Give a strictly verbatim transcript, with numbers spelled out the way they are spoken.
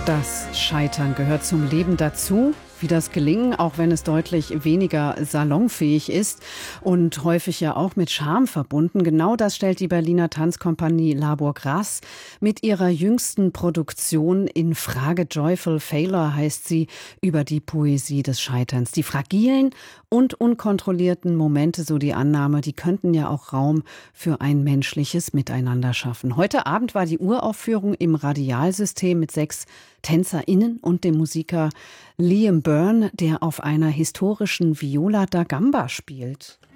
Das Scheitern gehört zum Leben dazu. Wie das Gelingen, auch wenn es deutlich weniger salonfähig ist und häufig ja auch mit Scham verbunden. Genau das stellt die Berliner Tanzkompanie Labor Grass mit ihrer jüngsten Produktion in Frage. Joyful Failure heißt sie, über die Poesie des Scheiterns. Die fragilen und unkontrollierten Momente, so die Annahme, die könnten ja auch Raum für ein menschliches Miteinander schaffen. Heute Abend war die Uraufführung im Radialsystem mit sechs TänzerInnen und dem Musiker Liam Byrne, der auf einer historischen Viola da Gamba spielt.